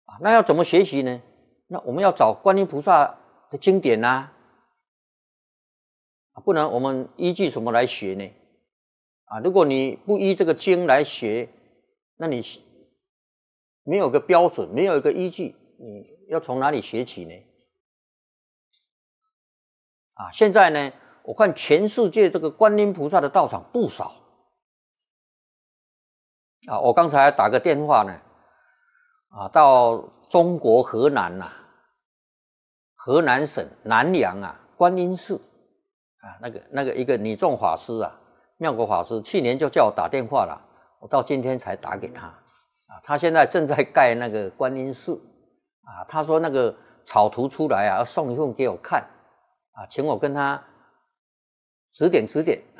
那要怎么学习呢？那我们要找观音菩萨的经典啊，不然我们依据什么来学呢？如果你不依这个经来学，那你没有个标准，没有一个依据，你要从哪里学起呢？现在呢，我看全世界这个观音菩萨的道场不少。我刚才打个电话呢，到中国河南河南省南阳观音寺那个一个女众法师妙国法师，去年就叫我打电话了，我到今天才打给他。他现在正在盖那个观音寺他说那个草图出来要送一份给我看请我跟他指点指点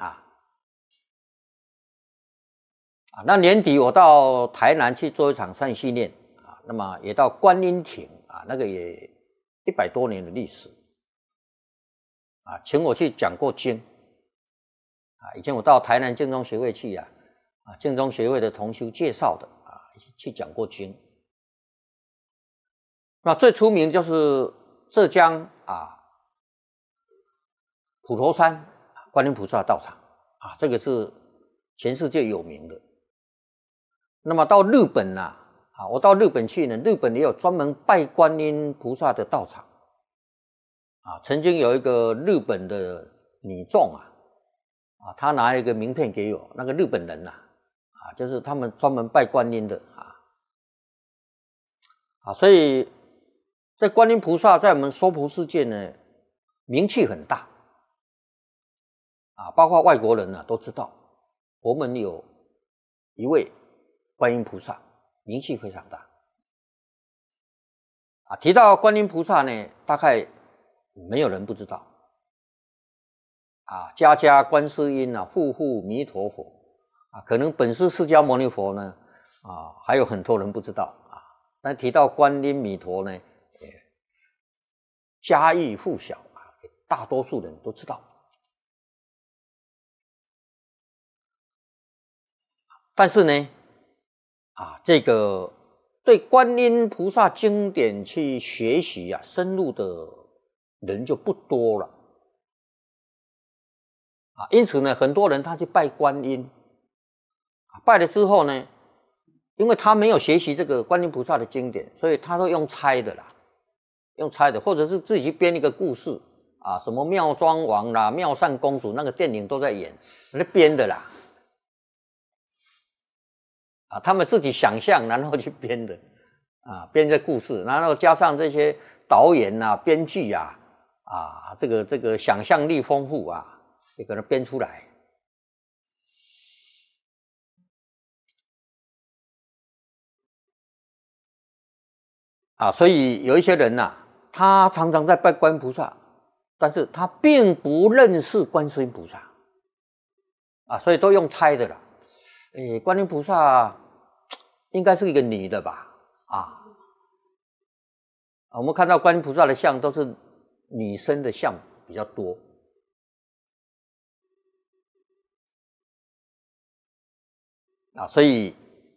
那年底我到台南去做一场善信念那么也到观音亭那个也100多年的历史请我去讲过经以前我到台南净宗学会去净宗学会的同修介绍的去讲过经。那最出名就是浙江普陀山观音菩萨道场这个是全世界有名的。那么到日本我到日本去呢，日本也有专门拜观音菩萨的道场曾经有一个日本的女众她拿一个名片给我，那个日本人就是他们专门拜观音的所以在观音菩萨在我们娑婆世界呢名气很大包括外国人都知道我们有一位观音菩萨，名气非常大提到观音菩萨呢，大概没有人不知道家家观世音户户弥陀佛可能本师释迦牟尼佛呢还有很多人不知道但提到观音弥陀呢家喻户晓大多数人都知道。但是呢这个对观音菩萨经典去学习深入的人就不多了因此呢很多人他去拜观音拜了之后呢，因为他没有学习这个观音菩萨的经典，所以他都用猜的啦，用猜的，或者是自己去编一个故事什么妙庄王啦、妙善公主，那个电影都在演，那编的啦他们自己想象然后去编的编这故事，然后加上这些导演编剧这个想象力丰富也给它编出来所以有一些人他常常在拜观音菩萨，但是他并不认识观世音菩萨所以都用猜的啦。观音菩萨应该是一个女的吧我们看到观音菩萨的像都是女生的像比较多所以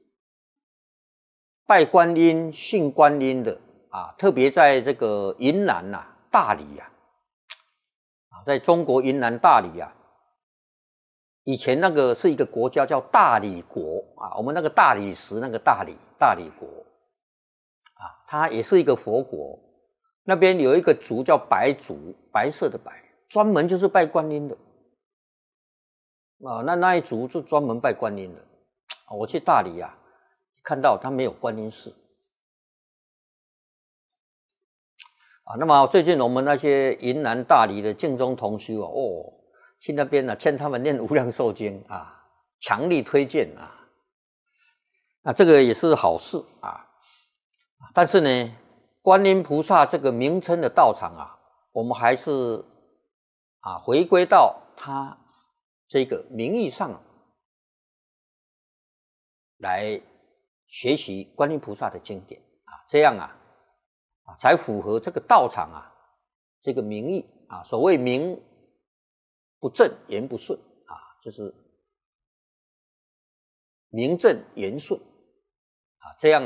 拜观音信观音的特别在这个云南大理在中国云南大理以前那个是一个国家叫大理国我们那个大理石那个大理国它也是一个佛国，那边有一个族叫白族，白色的白，专门就是拜观音的那一族就专门拜观音的我去大理看到他没有观音寺那么最近我们那些云南大理的净宗同修去那边劝他们念无量寿经强力推荐这个也是好事但是呢观音菩萨这个名称的道场我们还是回归到它这个名义上来学习观音菩萨的经典这样才符合这个道场这个名义所谓名不正言不顺就是名正言顺这样